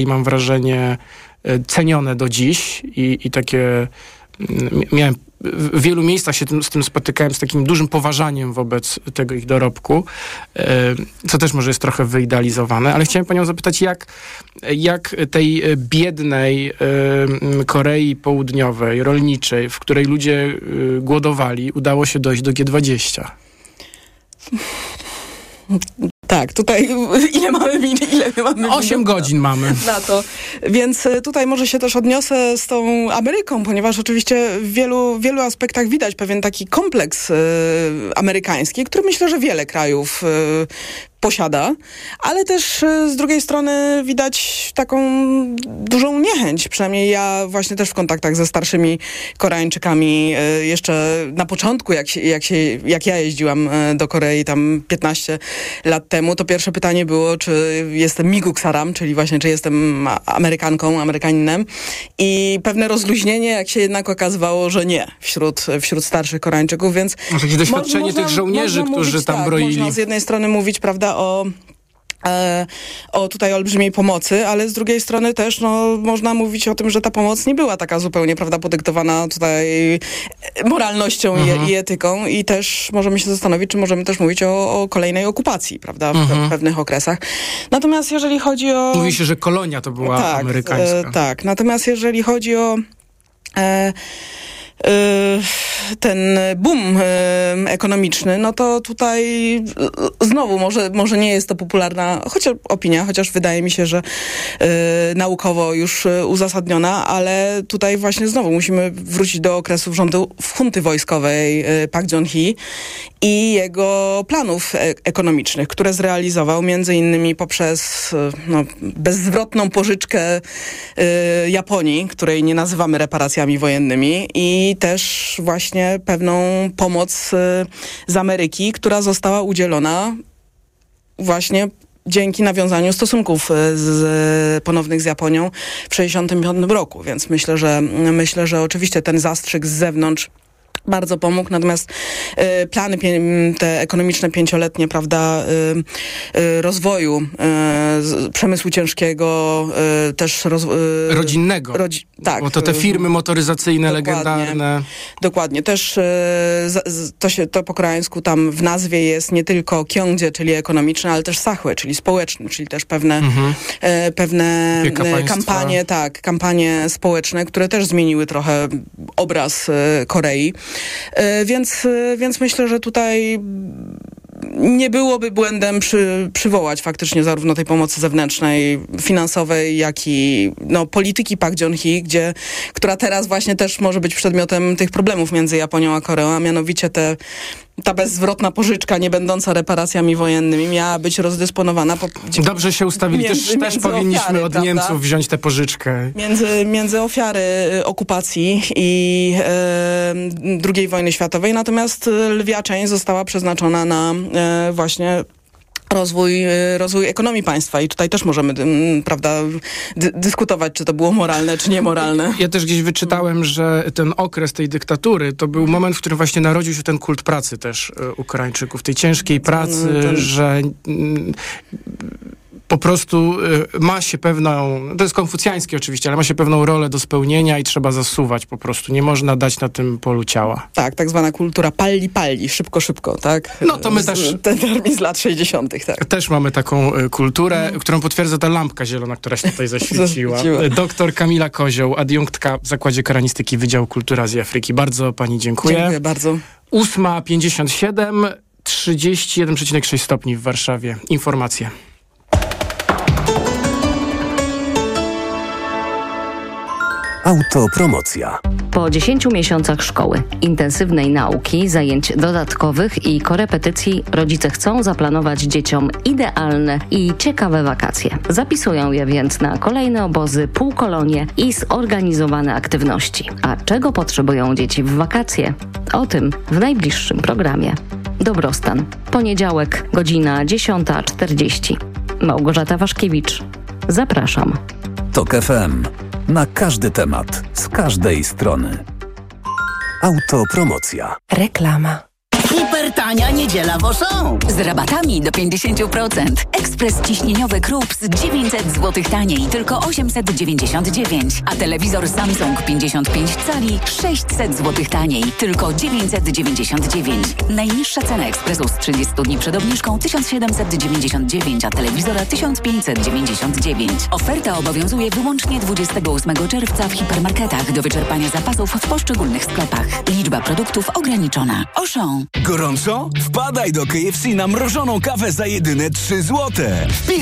mam wrażenie, cenione do dziś i takie miałem w wielu miejscach się z tym spotykałem z takim dużym poważaniem wobec tego ich dorobku, co też może jest trochę wyidealizowane, ale chciałem panią zapytać, jak tej biednej Korei Południowej, rolniczej, w której ludzie głodowali, udało się dojść do G20? Tak, tutaj ile mamy 8 godzin mamy na to. Więc tutaj może się też odniosę z tą Ameryką, ponieważ oczywiście w wielu aspektach widać pewien taki kompleks amerykański, który myślę, że wiele krajów posiada, ale też z drugiej strony widać taką dużą niechęć, przynajmniej ja właśnie też w kontaktach ze starszymi Koreańczykami jeszcze na początku, jak ja jeździłam do Korei tam 15 lat temu, to pierwsze pytanie było, czy jestem Miguk Saram, czyli właśnie czy jestem Amerykaninem, i pewne rozluźnienie, jak się jednak okazywało, że nie, wśród starszych Koreańczyków, więc takie doświadczenie tych żołnierzy, którzy mówić, tam broili. Można z jednej strony mówić, prawda, o tutaj olbrzymiej pomocy, ale z drugiej strony też można mówić o tym, że ta pomoc nie była taka zupełnie, prawda, podyktowana tutaj moralnością i etyką, i też możemy się zastanowić, czy możemy też mówić o kolejnej okupacji, prawda, w pewnych okresach. Natomiast jeżeli chodzi o... Mówi się, że kolonia to była amerykańska. Tak, natomiast jeżeli chodzi o ten boom ekonomiczny, no to tutaj znowu może nie jest to popularna opinia, chociaż wydaje mi się, że naukowo już uzasadniona, ale tutaj właśnie znowu musimy wrócić do okresów rządu hunty wojskowej Park Geun-hye i jego planów ekonomicznych, które zrealizował między innymi poprzez bezzwrotną pożyczkę Japonii, której nie nazywamy reparacjami wojennymi, i też właśnie pewną pomoc z Ameryki, która została udzielona właśnie dzięki nawiązaniu stosunków ponownych z Japonią w 1965 roku. Więc myślę, że oczywiście ten zastrzyk z zewnątrz bardzo pomógł, natomiast plany te ekonomiczne 5-letnie, prawda, rozwoju przemysłu ciężkiego, też rodzinnego. Tak. Bo to te firmy motoryzacyjne legendarne. Dokładnie. Też to po koreańsku tam w nazwie jest nie tylko Kyongjae, czyli ekonomiczne, ale też Sahue, czyli społeczne, czyli też pewne kampanie społeczne, które też zmieniły trochę obraz Korei. Więc myślę, że tutaj nie byłoby błędem przywołać faktycznie zarówno tej pomocy zewnętrznej, finansowej, jak i polityki Park Geun-hye, która teraz właśnie też może być przedmiotem tych problemów między Japonią a Koreą, a mianowicie ta bezzwrotna pożyczka, nie będąca reparacjami wojennymi, miała być rozdysponowana. Dobrze się ustawili. Też powinniśmy ofiary, od Niemców wziąć tę pożyczkę. Między ofiary okupacji i II wojny światowej. Natomiast lwia część została przeznaczona na właśnie rozwój ekonomii państwa, i tutaj też możemy, prawda, dyskutować, czy to było moralne, czy niemoralne. Ja też gdzieś wyczytałem, że ten okres tej dyktatury to był moment, w którym właśnie narodził się ten kult pracy też u Koreańczyków, tej ciężkiej pracy, że po prostu ma się pewną, to jest konfucjańskie oczywiście, ale ma się pewną rolę do spełnienia i trzeba zasuwać po prostu. Nie można dać na tym polu ciała. Tak zwana kultura palli, szybko, tak? No to my też... Ten termin z lat 60., tak. Też mamy taką kulturę, którą potwierdza ta lampka zielona, która się tutaj zaświeciła. Doktor Kamila Kozioł, adiunktka w Zakładzie Koranistyki Wydziału Kultury Azji i Afryki. Bardzo pani dziękuję. Dziękuję bardzo. 8:57, 31,6 stopni w Warszawie. Informacje. Autopromocja. Po 10 miesiącach szkoły, intensywnej nauki, zajęć dodatkowych i korepetycji rodzice chcą zaplanować dzieciom idealne i ciekawe wakacje. Zapisują je więc na kolejne obozy, półkolonie i zorganizowane aktywności. A czego potrzebują dzieci w wakacje? O tym w najbliższym programie. Dobrostan. Poniedziałek, godzina 10:40. Małgorzata Waszkiewicz. Zapraszam. TOK FM. Na każdy temat, z każdej strony. Autopromocja. Reklama. Hipertania niedziela w Auchan. Z rabatami do 50%. Ekspres ciśnieniowy Krups 900 zł taniej, tylko 899. A telewizor Samsung 55 cali 600 zł taniej, tylko 999. Najniższa cena ekspresu z 30 dni przed obniżką 1799, a telewizora 1599. Oferta obowiązuje wyłącznie 28 czerwca w hipermarketach do wyczerpania zapasów w poszczególnych sklepach. Liczba produktów ograniczona. Auchan. Gorąco? Wpadaj do KFC na mrożoną kawę za jedyne 3 złote.